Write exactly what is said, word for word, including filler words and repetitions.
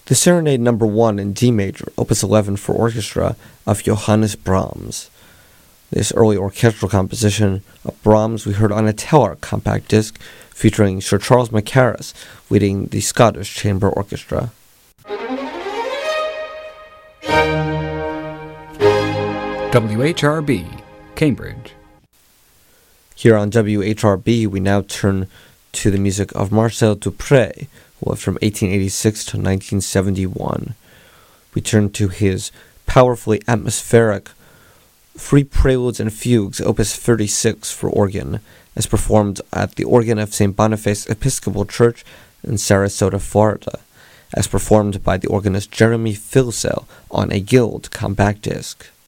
The Serenade Number one in D major, Opus eleven for orchestra of Johannes Brahms. This early orchestral composition of Brahms we heard on a Telarc compact disc featuring Sir Charles Mackerras leading the Scottish Chamber Orchestra. W H R B, Cambridge. Here on W H R B, we now turn to the music of Marcel Dupré, who lived from eighteen eighty-six to nineteen seventy-one. We turn to his powerfully atmospheric Free Preludes and Fugues, Opus thirty-six for organ, as performed at the organ of Saint Boniface Episcopal Church in Sarasota, Florida, as performed by the organist Jeremy Filsell on a Guild compact disc.